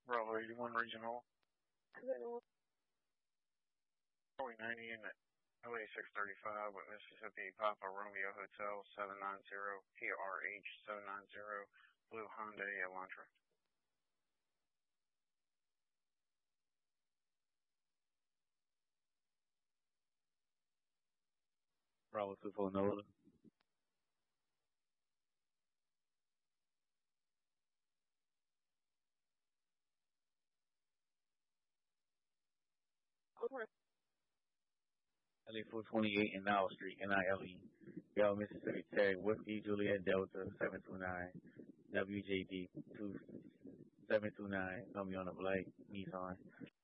Bravo 81 Regional. Boeing 90 in at LA 635 with Mississippi Papa Romeo Hotel 790 PRH 790 Blue Hyundai Elantra. Bravo 24 Nola. LA 428 in Nile Street, NILE. Yo, Mississippi Tech, Whiskey Juliet Delta 729, WJD 2729, coming on the Blake Nissan.